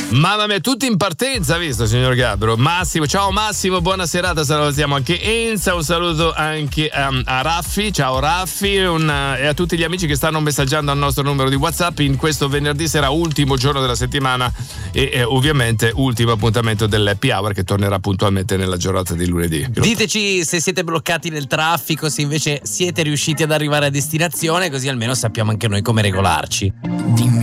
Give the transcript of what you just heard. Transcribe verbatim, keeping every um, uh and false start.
Mamma mia, tutti in partenza, visto signor Gabbro? Massimo, ciao Massimo, buona serata, salutiamo anche Enza, un saluto anche um, a Raffi, ciao Raffi un, uh, e a tutti gli amici che stanno messaggiando al nostro numero di WhatsApp in questo venerdì sera, ultimo giorno della settimana e eh, ovviamente ultimo appuntamento dell'Happy Hour che tornerà puntualmente nella giornata di lunedì. Diteci se siete bloccati nel traffico, se invece siete riusciti ad arrivare a destinazione, così almeno sappiamo anche noi come regolarci. Dimmi